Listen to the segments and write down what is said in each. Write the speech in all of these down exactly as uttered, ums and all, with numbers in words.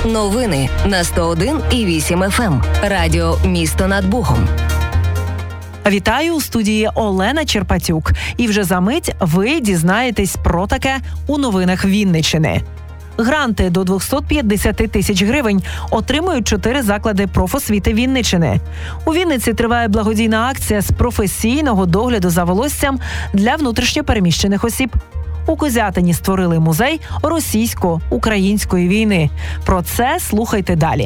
Новини на сто один і вісім еф ем. Радіо «Місто над Богом». Вітаю, у студії Олена Черпатюк. І вже за мить ви дізнаєтесь про таке у новинах Вінниччини. Гранти до двісті п'ятдесят тисяч гривень отримують чотири заклади профосвіти Вінниччини. У Вінниці триває благодійна акція з професійного догляду за волоссям для внутрішньопереміщених осіб. У Козятині створили музей російсько-української війни. Про це слухайте далі.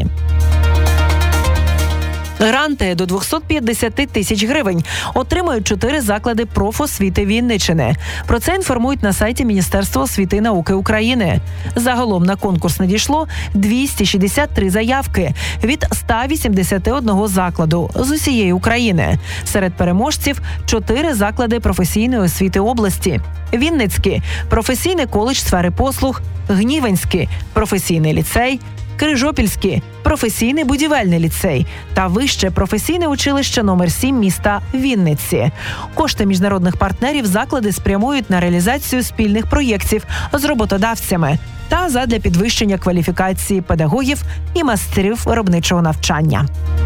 Гранти до двісті п'ятдесят тисяч гривень отримають чотири заклади профосвіти Вінниччини. Про це інформують на сайті Міністерства освіти і науки України. Загалом на конкурс надійшло двісті шістдесят три заявки від ста вісімдесяти одного закладу з усієї України. Серед переможців – чотири заклади професійної освіти області. Вінницький – професійний коледж сфери послуг, Гніванський – професійний ліцей, Крижопільський – професійний будівельний ліцей та Вище професійне училище номер сім міста Вінниці. Кошти міжнародних партнерів заклади спрямують на реалізацію спільних проєктів з роботодавцями та задля підвищення кваліфікації педагогів і майстрів виробничого навчання.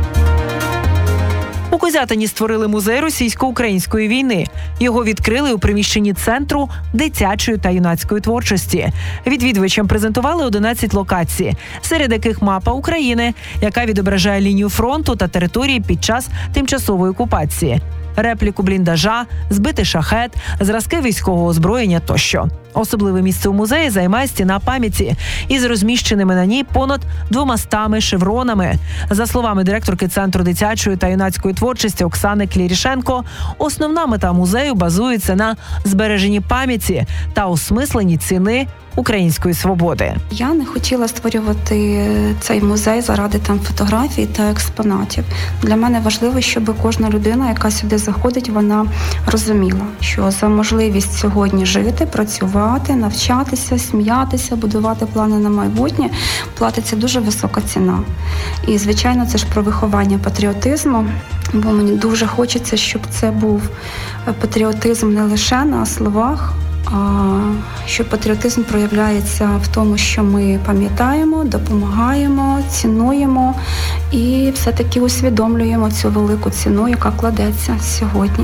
У Козятині створили музей російсько-української війни. Його відкрили у приміщенні Центру дитячої та юнацької творчості. Відвідувачам презентували одинадцять локацій, серед яких мапа України, яка відображає лінію фронту та території під час тимчасової окупації, репліку бліндажа, збитий шахет, зразки військового озброєння тощо. Особливе місце у музеї займає стіна пам'яті із розміщеними на ній понад двомастами шевронами. За словами директорки Центру дитячої та юнацької творчості Оксани Клірішенко, основна мета музею базується на збереженні пам'яті та осмисленні ціни української свободи. Я не хотіла створювати цей музей заради там фотографій та експонатів. Для мене важливо, щоб кожна людина, яка сюди заходить, вона розуміла, що за можливість сьогодні жити, працювати, навчатися, сміятися, будувати плани на майбутнє, платиться дуже висока ціна. І, звичайно, це ж про виховання патріотизму, бо мені дуже хочеться, щоб це був патріотизм не лише на словах, а що патріотизм проявляється в тому, що ми пам'ятаємо, допомагаємо, цінуємо і все-таки усвідомлюємо цю велику ціну, яка кладеться сьогодні.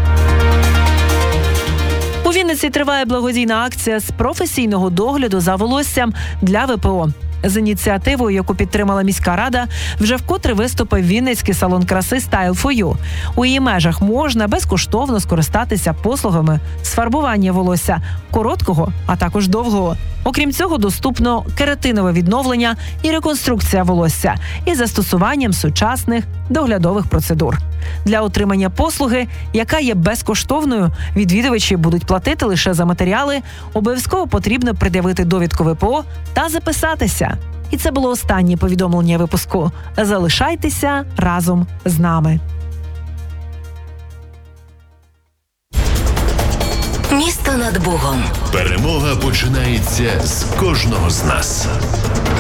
У Вінниці триває благодійна акція з професійного догляду за волоссям для ве пе о. З ініціативою, яку підтримала міська рада, вже вкотре виступив Вінницький салон краси Style фор ю. У її межах можна безкоштовно скористатися послугами з фарбування волосся короткого, а також довгого. Окрім цього, доступно кератинове відновлення і реконструкція волосся із застосуванням сучасних доглядових процедур. Для отримання послуги, яка є безкоштовною, відвідувачі будуть платити лише за матеріали, обов'язково потрібно пред'явити довідку ве пе о та записатися. І це було останнє повідомлення випуску. Залишайтеся разом з нами. Місто над Богом. Перемога починається з кожного з нас.